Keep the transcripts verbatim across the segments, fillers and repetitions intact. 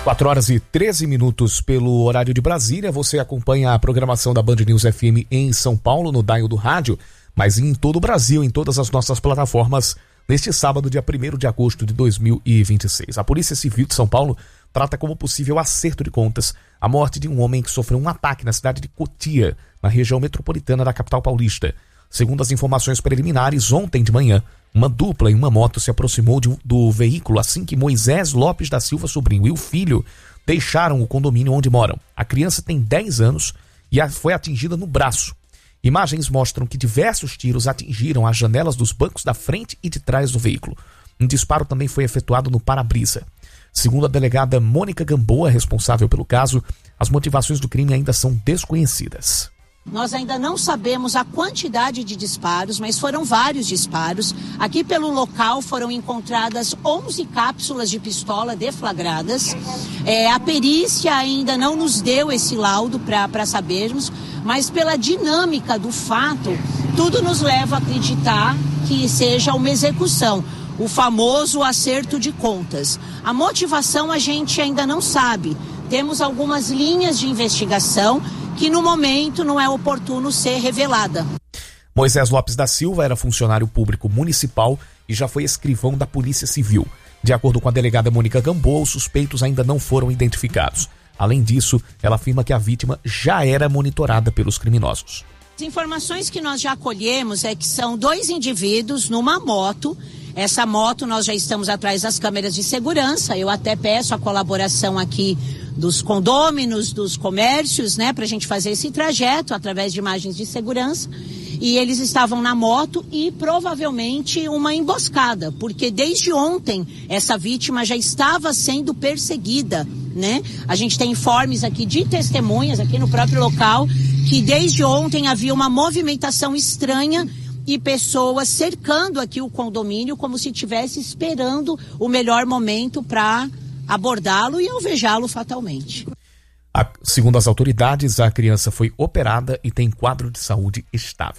quatro horas e treze minutos pelo horário de Brasília. Você acompanha a programação da Band News F M em São Paulo, no dial do rádio, mas em todo o Brasil, em todas as nossas plataformas, neste sábado, dia primeiro de agosto de dois mil e vinte e seis. A Polícia Civil de São Paulo trata como possível acerto de contas a morte de um homem que sofreu um ataque na cidade de Cotia, na região metropolitana da capital paulista. Segundo as informações preliminares, ontem de manhã, uma dupla em uma moto se aproximou de, do veículo assim que Moisés Lopes da Silva Sobrinho e o filho deixaram o condomínio onde moram. A criança tem dez anos e a, foi atingida no braço. Imagens mostram que diversos tiros atingiram as janelas dos bancos da frente e de trás do veículo. Um disparo também foi efetuado no para-brisa. Segundo a delegada Mônica Gamboa, responsável pelo caso, as motivações do crime ainda são desconhecidas. Nós ainda não sabemos a quantidade de disparos, mas foram vários disparos. Aqui pelo local foram encontradas onze cápsulas de pistola deflagradas. É, a perícia ainda não nos deu esse laudo para sabermos, mas pela dinâmica do fato, tudo nos leva a acreditar que seja uma execução. O famoso acerto de contas. A motivação a gente ainda não sabe. Temos algumas linhas de investigação que no momento não é oportuno ser revelada. Moisés Lopes da Silva era funcionário público municipal e já foi escrivão da Polícia Civil. De acordo com a delegada Mônica Gamboa, os suspeitos ainda não foram identificados. Além disso, ela afirma que a vítima já era monitorada pelos criminosos. As informações que nós já colhemos é que são dois indivíduos numa moto. Essa moto nós já estamos atrás das câmeras de segurança. Eu até peço a colaboração aqui dos condôminos, dos comércios, né, para a gente fazer esse trajeto através de imagens de segurança. E eles estavam na moto e provavelmente uma emboscada, porque desde ontem essa vítima já estava sendo perseguida, né? A gente tem informes aqui de testemunhas aqui no próprio local que desde ontem havia uma movimentação estranha e pessoas cercando aqui o condomínio como se estivesse esperando o melhor momento para abordá-lo e alvejá-lo fatalmente. A, segundo as autoridades, a criança foi operada e tem quadro de saúde estável.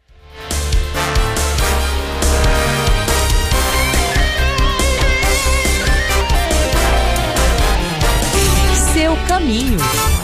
Seu caminho.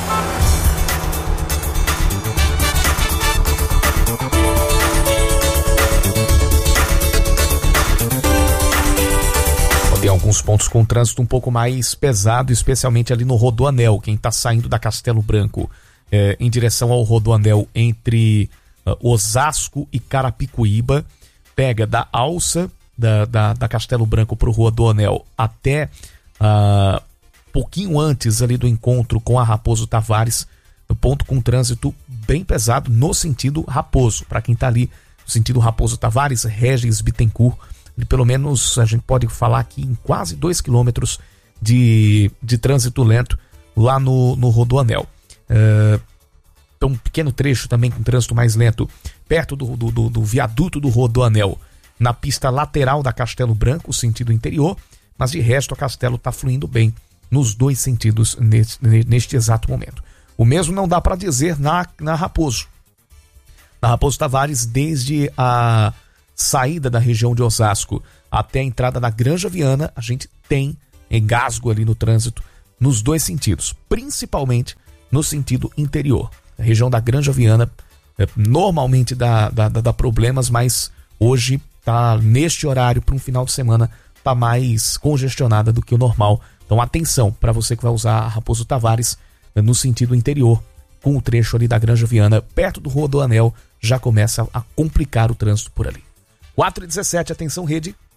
Tem alguns pontos com trânsito um pouco mais pesado, especialmente ali no Rodoanel. Quem está saindo da Castelo Branco é, em direção ao Rodoanel entre uh, Osasco e Carapicuíba, pega da alça da, da, da Castelo Branco para o Rodoanel até uh, pouquinho antes ali do encontro com a Raposo Tavares, ponto com trânsito bem pesado no sentido Raposo. Para quem está ali no sentido Raposo Tavares, Regis Bittencourt, pelo menos a gente pode falar aqui em quase dois quilômetros de, de trânsito lento lá no, no Rodoanel. Uh, então, um pequeno trecho também com trânsito mais lento perto do, do, do, do viaduto do Rodoanel, na pista lateral da Castelo Branco, sentido interior, mas de resto a Castelo está fluindo bem nos dois sentidos neste, neste exato momento. O mesmo não dá para dizer na, na Raposo. Na Raposo Tavares, desde a saída da região de Osasco até a entrada da Granja Viana, a gente tem engasgo ali no trânsito nos dois sentidos, principalmente no sentido interior. A região da Granja Viana é, normalmente dá, dá, dá problemas, mas hoje tá neste horário para um final de semana tá mais congestionada do que o normal. Então atenção para você que vai usar a Raposo Tavares é, no sentido interior, com o trecho ali da Granja Viana perto do Rodoanel já começa a complicar o trânsito por ali. quatro e dezessete, atenção rede.